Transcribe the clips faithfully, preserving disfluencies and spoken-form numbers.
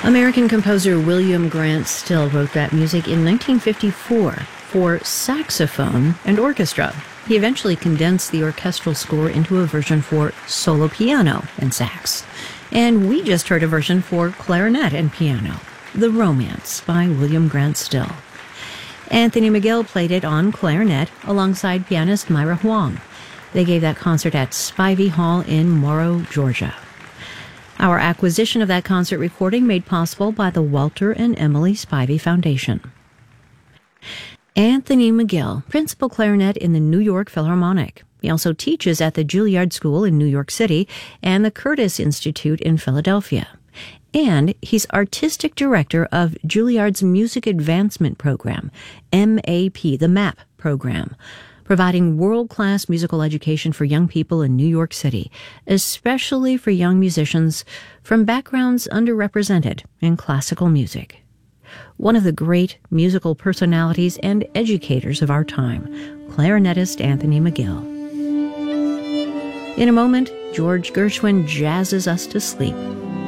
American composer William Grant Still wrote that music in nineteen fifty-four for saxophone and orchestra. He eventually condensed the orchestral score into a version for solo piano and sax. And we just heard a version for clarinet and piano, The Romance by William Grant Still. Anthony McGill played it on clarinet alongside pianist Myra Huang. They gave that concert at Spivey Hall in Morrow, Georgia. Our acquisition of that concert recording made possible by the Walter and Emily Spivey Foundation. Anthony McGill, principal clarinet in the New York Philharmonic. He also teaches at the Juilliard School in New York City and the Curtis Institute in Philadelphia. And he's artistic director of Juilliard's Music Advancement Program, M A P, the MAP program, providing world-class musical education for young people in New York City, especially for young musicians from backgrounds underrepresented in classical music. One of the great musical personalities and educators of our time, clarinetist Anthony McGill. In a moment, George Gershwin jazzes us to sleep.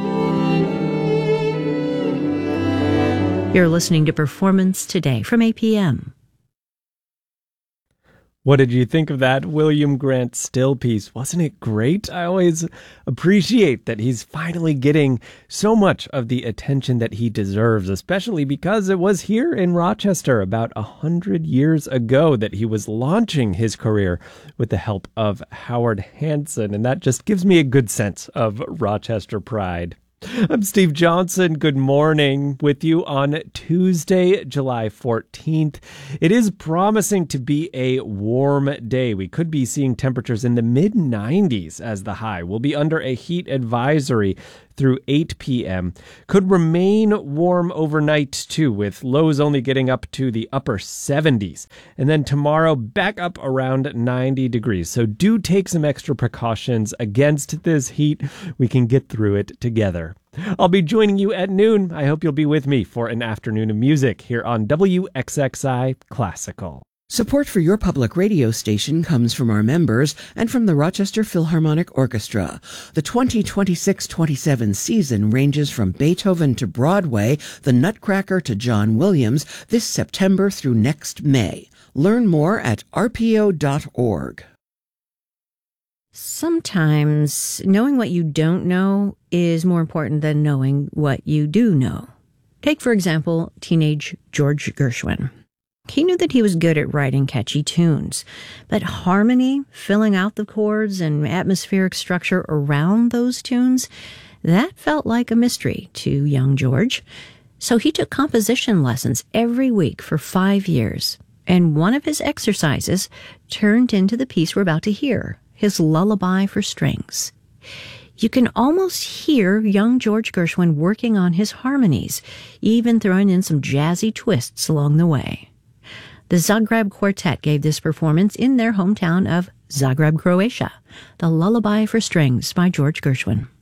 You're listening to Performance Today from A P M. What did you think of that William Grant Still piece? Wasn't it great? I always appreciate that he's finally getting so much of the attention that he deserves, especially because it was here in Rochester about a hundred years ago that he was launching his career with the help of Howard Hanson, and that just gives me a good sense of Rochester pride. I'm Steve Johnson. Good morning with you on Tuesday, July fourteenth. It is promising to be a warm day. We could be seeing temperatures in the mid nineties as the high. We'll be under a heat advisory through eight p.m. Could remain warm overnight, too, with lows only getting up to the upper seventies. And then tomorrow, back up around ninety degrees. So do take some extra precautions against this heat. We can get through it together. I'll be joining you at noon. I hope you'll be with me for an afternoon of music here on W X X I Classical. Support for your public radio station comes from our members and from the Rochester Philharmonic Orchestra. The twenty twenty-six twenty-seven season ranges from Beethoven to Broadway, the Nutcracker to John Williams, this September through next May. Learn more at R P O dot org. Sometimes knowing what you don't know is more important than knowing what you do know. Take, for example, teenage George Gershwin. He knew that he was good at writing catchy tunes, but harmony, filling out the chords, and atmospheric structure around those tunes, that felt like a mystery to young George. So he took composition lessons every week for five years, and one of his exercises turned into the piece we're about to hear, his Lullaby for Strings. You can almost hear young George Gershwin working on his harmonies, even throwing in some jazzy twists along the way. The Zagreb Quartet gave this performance in their hometown of Zagreb, Croatia, the Lullaby for Strings by George Gershwin.